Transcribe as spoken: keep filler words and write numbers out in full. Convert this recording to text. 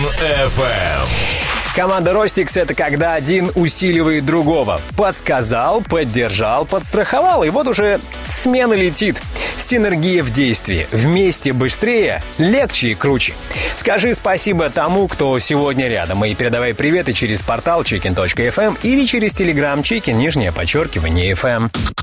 эф эм. Команда Ростикс — это когда один усиливает другого. Подсказал, поддержал, подстраховал, и вот уже смена летит. Синергия в действии. Вместе быстрее, легче и круче. Скажи спасибо тому, кто сегодня рядом, и передавай приветы через портал чикен точка эф эм или через телеграм Чикен, нижнее подчеркивание эф эм.